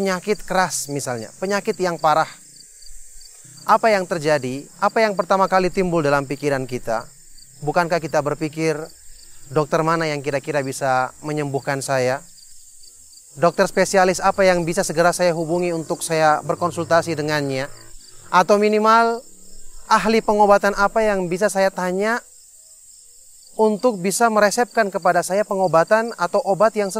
Penyakit keras misalnya, penyakit yang parah. Apa yang terjadi? Apa yang pertama kali timbul dalam pikiran kita? Bukankah kita berpikir, dokter mana yang kira-kira bisa menyembuhkan saya? Dokter spesialis apa yang bisa segera saya hubungi untuk saya berkonsultasi dengannya? Atau minimal ahli pengobatan apa yang bisa saya tanya untuk bisa meresepkan kepada saya pengobatan atau obat yang sesuai